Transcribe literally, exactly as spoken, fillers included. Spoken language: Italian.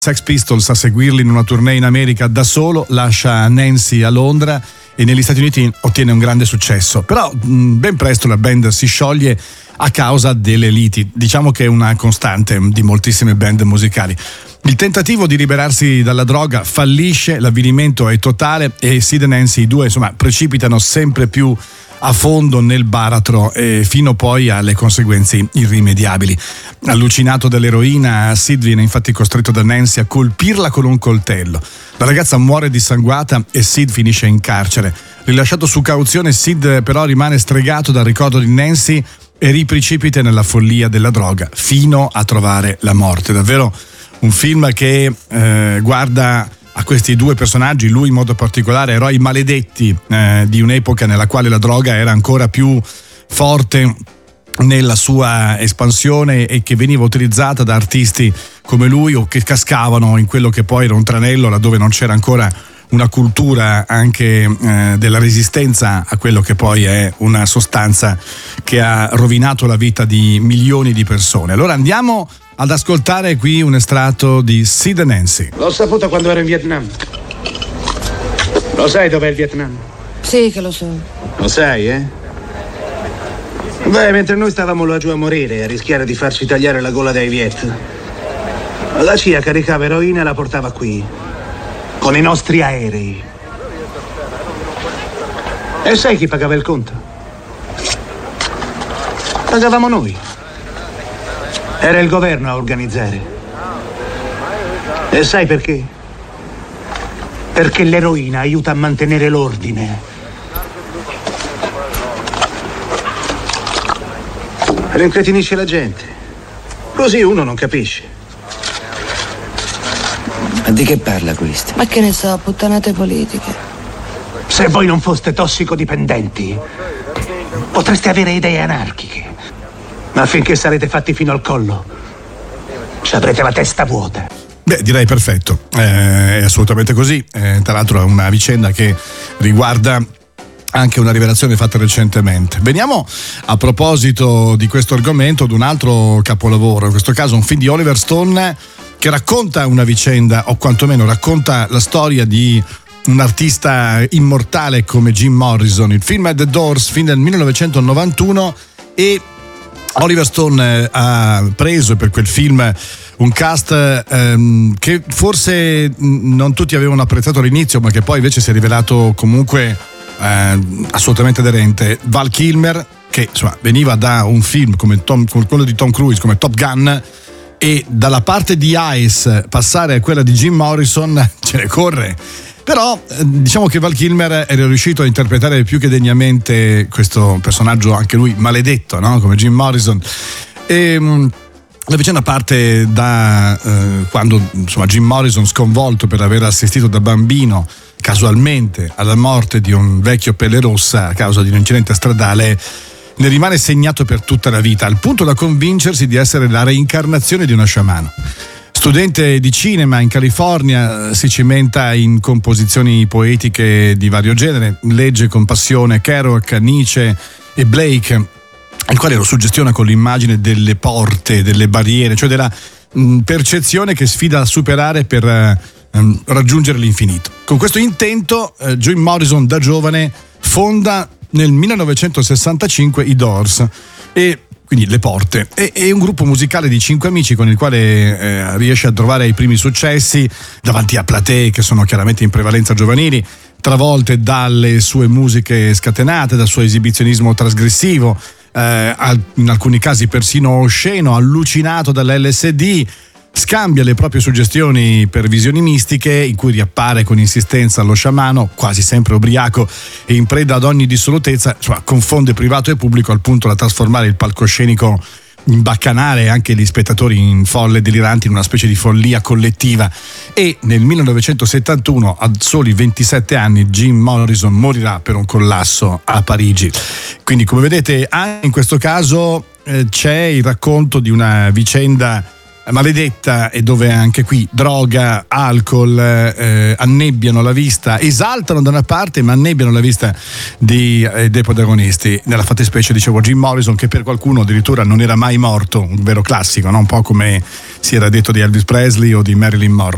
Sex Pistols a seguirli in una tournée in America da solo, lascia Nancy a Londra e negli Stati Uniti ottiene un grande successo. Però mh, ben presto la band si scioglie a causa delle liti. Diciamo che è una costante di moltissime band musicali. Il tentativo di liberarsi dalla droga fallisce, l'avvilimento è totale e Sid e Nancy, i due, insomma, precipitano sempre più a fondo nel baratro eh, fino poi alle conseguenze irrimediabili. Allucinato dall'eroina, Sid viene infatti costretto da Nancy a colpirla con un coltello. La ragazza muore dissanguata e Sid finisce in carcere. Rilasciato su cauzione, Sid però rimane stregato dal ricordo di Nancy e riprecipita nella follia della droga fino a trovare la morte. Davvero un film che eh, guarda a questi due personaggi, lui in modo particolare, eroi maledetti eh, di un'epoca nella quale la droga era ancora più forte nella sua espansione e che veniva utilizzata da artisti come lui o che cascavano in quello che poi era un tranello laddove non c'era ancora una cultura anche eh, della resistenza a quello che poi è una sostanza che ha rovinato la vita di milioni di persone. Allora andiamo ad ascoltare qui un estratto di Sid e Nancy. L'ho saputo quando ero in Vietnam. Lo sai dov'è il Vietnam? Sì che lo so. Lo sai, eh? Beh, mentre noi stavamo laggiù a morire, a rischiare di farci tagliare la gola dai Viet, la C I A caricava eroina e la portava qui, con i nostri aerei. E sai chi pagava il conto? Pagavamo noi. Era il governo a organizzare. E sai perché? Perché l'eroina aiuta a mantenere l'ordine. Rincretinisce la gente. Così uno non capisce. Ma di che parla questo? Ma che ne so, puttanate politiche. Se voi non foste tossicodipendenti, potreste avere idee anarchiche. Ma finché sarete fatti fino al collo, ci avrete la testa vuota. Beh, direi perfetto, eh, è assolutamente così. Eh, tra l'altro è una vicenda che riguarda anche una rivelazione fatta recentemente. Veniamo a proposito di questo argomento ad un altro capolavoro, in questo caso un film di Oliver Stone che racconta una vicenda, o quantomeno racconta la storia di un artista immortale come Jim Morrison. Il film è The Doors, film del millenovecentonovantuno, e Oliver Stone ha preso per quel film un cast ehm, che forse non tutti avevano apprezzato all'inizio, ma che poi invece si è rivelato comunque eh, assolutamente aderente. Val Kilmer, che insomma veniva da un film come, Tom, come quello di Tom Cruise, come Top Gun, e dalla parte di Ice passare a quella di Jim Morrison ce ne corre. Però diciamo che Val Kilmer era riuscito a interpretare più che degnamente questo personaggio, anche lui maledetto, no? Come Jim Morrison. E mh, la vicenda parte da eh, quando insomma Jim Morrison, sconvolto per aver assistito da bambino casualmente alla morte di un vecchio pelle rossa a causa di un incidente stradale, ne rimane segnato per tutta la vita, al punto da convincersi di essere la reincarnazione di uno sciamano. Studente di cinema in California, si cimenta in composizioni poetiche di vario genere, legge con passione Kerouac, Nietzsche e Blake, il quale lo suggestiona con l'immagine delle porte, delle barriere, cioè della mh, percezione che sfida a superare per uh, raggiungere l'infinito. Con questo intento, uh, Jim Morrison da giovane fonda nel millenovecentosessantacinque i Doors, e quindi Le Porte, è, è un gruppo musicale di cinque amici con il quale eh, riesce a trovare i primi successi davanti a platee che sono chiaramente in prevalenza giovanili, travolte dalle sue musiche scatenate, dal suo esibizionismo trasgressivo, eh, in alcuni casi persino osceno, allucinato dall'L S D. Scambia le proprie suggestioni per visioni mistiche, in cui riappare con insistenza allo sciamano, quasi sempre ubriaco e in preda ad ogni dissolutezza, insomma, confonde privato e pubblico al punto da trasformare il palcoscenico in baccanale e anche gli spettatori in folle deliranti, in una specie di follia collettiva. E nel millenovecentosettantuno, a soli ventisette anni, Jim Morrison morirà per un collasso a Parigi. Quindi, come vedete, anche in questo caso eh, c'è il racconto di una vicenda maledetta, e dove anche qui droga, alcol eh, annebbiano la vista, esaltano da una parte ma annebbiano la vista di, eh, dei protagonisti, nella fattispecie dicevo Jim Morrison, che per qualcuno addirittura non era mai morto, un vero classico, no? Un po' come si era detto di Elvis Presley o di Marilyn Monroe.